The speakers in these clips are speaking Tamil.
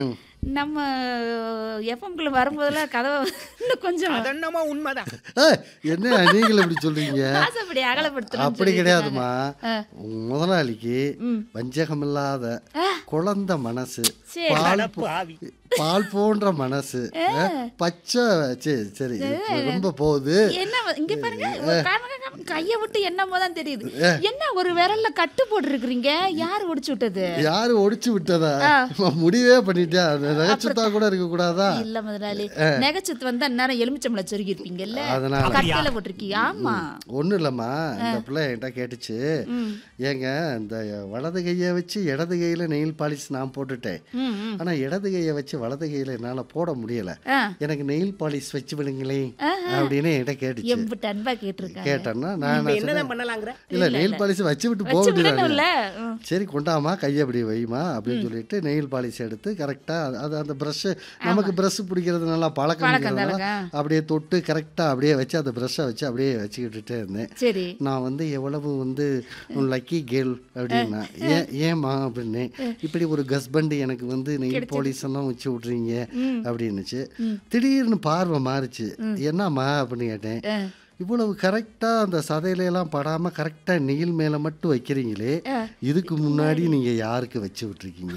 நம்ம எஃப்எம்குள்ள வரும்போதெல்லாம் கதவை இன்னும் கொஞ்சம் அதென்னமோ உண்மைதான். ஏய், என்ன நீங்கள் இப்படி சொல்றீங்க? வாசப்படி அகலப்படுத்தணும் அப்படி கிடையாதுமா. முதலாளிக்கு வஞ்சகமில்லாத குழந்தை மனசு, சரி. பால் பாவி. பால் போன்ற மனசு, பச்சை. சரி சரி, இப்ப ரொம்ப போகுது. என்ன இங்க பாருங்க, கைய விட்டு என்னமோ தான் தெரியுது. என்ன ஒரு விரல்ல கட்டு போட்டுருக்கீங்க? யார் ஒடிச்சு விட்டது? யாரு ஒடிச்சு விட்டதா? முடிவே பண்ணிட்டா. நகைச்சுத்தா கூட இருக்க கூடாதா? இல்ல முதலாளி, நகைச்சுத்து வந்தா நேரம் எலுமிச்சம்பளம் சொருகி இருப்பீங்கல்ல, அதனால கட்டில போட்டிருக்கீங்க. ஆமா, ஒன்றும் இல்லைம்மா. இந்த பிள்ளை என்கிட்ட கேட்டுச்சு, ஏங்க இந்த வலது கையை வச்சு இடது கையில நெயில் பாலிஷ் நான் போட்டுட்டேன், ஆனா இடது கையை வச்சு வலது கையில என்னால போட முடியல, எனக்கு நெயில் பாலிஷ் வச்சு விடுங்களேன் அப்படின்னு என்கிட்ட கேட்டுச்சு. எம்பிட்டு அன்பா கேட்டிருக்காங்க. கேட்டேன்னா நான் இப்ப என்னதான் பண்ணலாங்கிற? இல்ல நெயில் பாலிஷ் வச்சு விட்டு போக முடியல. சரி கொண்டாமா, கையை அப்படி வைமா அப்படின்னு சொல்லிட்டு நெயில் பாலிஷ் எடுத்து கரெக்டா அது அந்த ப்ரஷ், நமக்கு ப்ரஷ் பிடிக்கிறது நல்லா பழக்கம், அப்படியே தொட்டு கரெக்டா அப்படியே வச்சு அந்த ப்ரஷ்ஷை வச்சு அப்படியே வச்சுக்கிட்டுட்டே இருந்தேன். சரி, நான் வந்து எவ்வளவு வந்து லக்கி கேர்ள் அப்படின்னா, ஏமா அப்படின்னு, இப்படி ஒரு ஹஸ்பண்ட் எனக்கு வந்து நெயில் பாலிஷ் எல்லாம் வச்சு விட்றீங்க அப்படின்னுச்சு. திடீர்னு பார்வை மாறிச்சு. என்னம்மா அப்படின்னு கேட்டேன். இவ்வளவு கரெக்டா அந்த சதையில எல்லாம் படாம கரெக்டா நெயில் மேல மட்டும் வைக்கிறீங்களே, இதுக்கு முன்னாடி நீங்க யாருக்கு வச்சு விட்டுருக்கீங்க?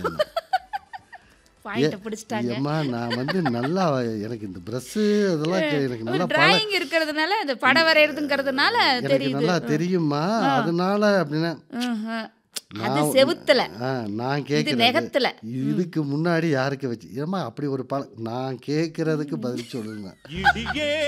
ஏம்மா நான் வந்து நல்லா, எனக்கு இந்த பிரஷ் அதெல்லாம் எனக்கு நல்லா டிராயிங் இருக்கிறதுனால, இந்த படம் வரையறதுங்கிறதுனால எனக்கு நல்லா தெரியுமா, அதனால அப்படின்னா அது செவுத்துல நான் கேட்கறது நெகத்துல இதுக்கு முன்னாடி யாருக்கு வச்சு, ஏமா அப்படி ஒரு நான் கேட்கறதுக்கு பதில் சொல்லுங்க.